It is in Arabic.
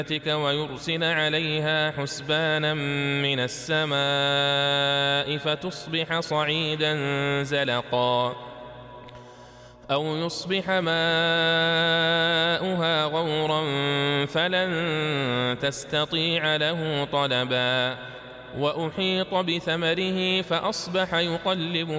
ويرسل عليها حسبانا من السماء فتصبح صعيدا زلقا أو يصبح ماؤها غورا فلن تستطيع له طلبا وأحيط بثمره فأصبح يقلب